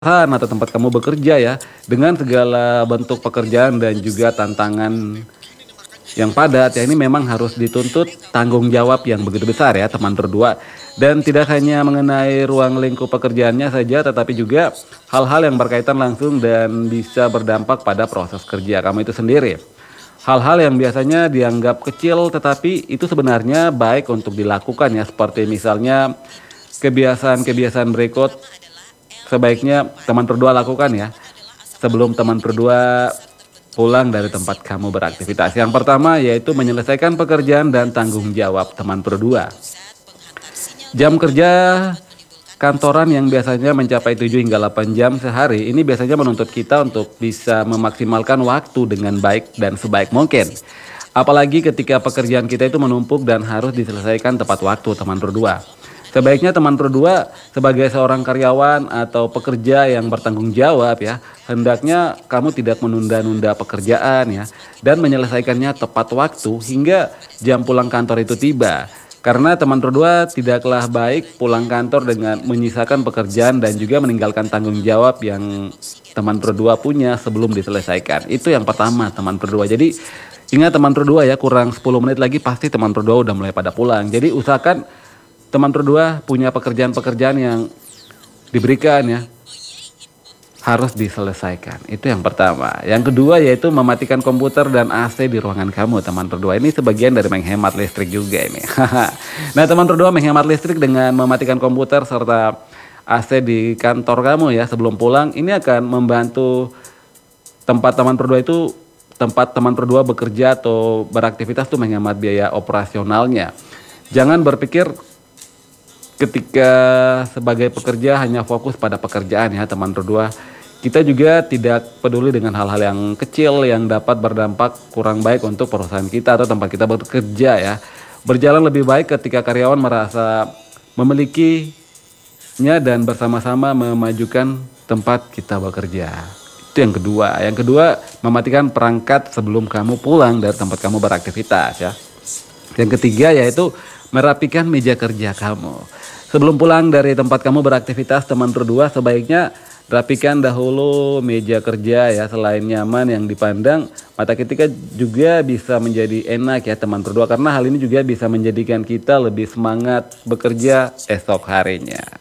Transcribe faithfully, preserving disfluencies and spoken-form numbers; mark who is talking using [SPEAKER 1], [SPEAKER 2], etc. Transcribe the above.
[SPEAKER 1] perusahaan atau tempat kamu bekerja ya, dengan segala bentuk pekerjaan dan juga tantangan yang padat ya, ini memang harus dituntut tanggung jawab yang begitu besar ya teman berdua. Dan tidak hanya mengenai ruang lingkup pekerjaannya saja, tetapi juga hal-hal yang berkaitan langsung dan bisa berdampak pada proses kerja kamu itu sendiri. Hal-hal yang biasanya dianggap kecil tetapi itu sebenarnya baik untuk dilakukan ya, seperti misalnya kebiasaan-kebiasaan berikut sebaiknya teman berdua lakukan ya sebelum teman berdua pulang dari tempat kamu beraktivitas. Yang pertama yaitu menyelesaikan pekerjaan dan tanggung jawab teman berdua. Jam kerja kantoran yang biasanya mencapai tujuh hingga delapan jam sehari, ini biasanya menuntut kita untuk bisa memaksimalkan waktu dengan baik dan sebaik mungkin. Apalagi ketika pekerjaan kita itu menumpuk dan harus diselesaikan tepat waktu teman berdua. Sebaiknya teman berdua sebagai seorang karyawan atau pekerja yang bertanggung jawab ya, hendaknya kamu tidak menunda-nunda pekerjaan ya, dan menyelesaikannya tepat waktu hingga jam pulang kantor itu tiba. Karena teman berdua tidaklah baik pulang kantor dengan menyisakan pekerjaan dan juga meninggalkan tanggung jawab yang teman berdua punya sebelum diselesaikan. Itu yang pertama teman berdua. Jadi ingat teman berdua ya, kurang sepuluh menit lagi pasti teman berdua udah mulai pada pulang. Jadi usahakan teman berdua punya pekerjaan-pekerjaan yang diberikan ya, harus diselesaikan. Itu yang pertama. Yang kedua yaitu mematikan komputer dan A C di ruangan kamu teman berdua. Ini sebagian dari menghemat listrik juga ini. Nah teman berdua menghemat listrik dengan mematikan komputer serta A C di kantor kamu ya sebelum pulang. Ini akan membantu tempat teman berdua itu, tempat teman berdua bekerja atau beraktivitas tuh menghemat biaya operasionalnya. Jangan berpikir ketika sebagai pekerja hanya fokus pada pekerjaan ya teman berdua. Kita juga tidak peduli dengan hal-hal yang kecil yang dapat berdampak kurang baik untuk perusahaan kita atau tempat kita bekerja ya. Berjalan lebih baik ketika karyawan merasa memilikinya dan bersama-sama memajukan tempat kita bekerja. Itu yang kedua. Yang kedua, mematikan perangkat sebelum kamu pulang dari tempat kamu beraktivitas ya. Yang ketiga yaitu merapikan meja kerja kamu. Sebelum pulang dari tempat kamu beraktivitas teman berdua, sebaiknya rapikan dahulu meja kerja ya. Selain nyaman yang dipandang, mata kita juga bisa menjadi enak ya teman berdua. Karena hal ini juga bisa menjadikan kita lebih semangat bekerja esok harinya.